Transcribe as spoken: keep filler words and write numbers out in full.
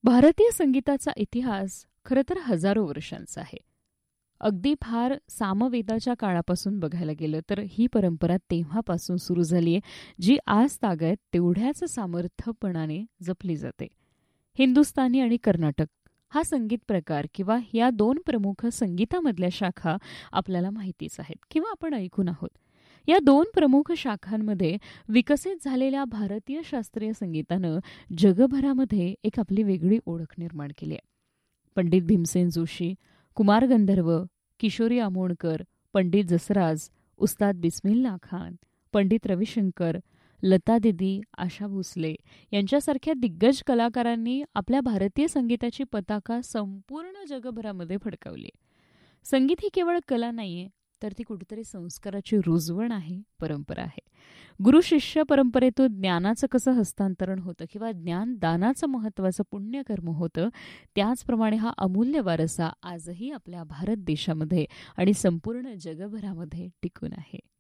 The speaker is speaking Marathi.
भारतीय संगीताचा इतिहास खरं तर हजारो वर्षांचा आहे. अगदी फार सामवेदाच्या काळापासून बघायला गेलं तर ही परंपरा तेव्हापासून सुरू झाली आहे, जी आज तागायत तेवढ्याच सामर्थ्यपणाने जपली जाते. हिंदुस्थानी आणि कर्नाटक हा संगीत प्रकार किंवा या दोन प्रमुख संगीतामधल्या शाखा आपल्याला माहितीच आहेत किंवा आपण ऐकून आहोत. या दोन प्रमुख शाखांमध्ये विकसित झालेल्या भारतीय शास्त्रीय संगीतानं जगभरामध्ये एक आपली वेगळी ओळख निर्माण केली आहे. पंडित भीमसेन जोशी, कुमार गंधर्व, किशोरी आमोणकर, पंडित जसराज, उस्ताद बिस्मिल्ला खान, पंडित रविशंकर, लता दीदी, आशा भोसले यांच्यासारख्या दिग्गज कलाकारांनी आपल्या भारतीय संगीताची पताका संपूर्ण जगभरामध्ये फडकावली. संगीत ही केवळ कला नाहीये, तर ती कुठेतरी संस्काराची रुजवण आहे, परंपरा आहे. गुरु शिष्य परंपरेतून ज्ञानाचं कसं हस्तांतरण होतं किंवा ज्ञानदानाचं महत्त्वाचं पुण्यकर्म होतं, त्याचप्रमाणे हा अमूल्य वारसा आजही आपल्या भारत देशामध्ये आणि संपूर्ण जगभरामध्ये टिकून आहे.